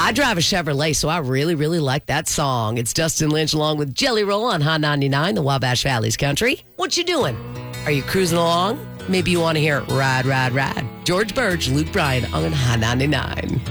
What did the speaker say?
I drive a Chevrolet, so I really, really like that song. It's Dustin Lynch along with Jelly Roll on Hot 99, the Wabash Valley's country. What you doing? Are you cruising along? Maybe you want to hear Ride, Ride, Ride. George Birch, Luke Bryan on Hot 99.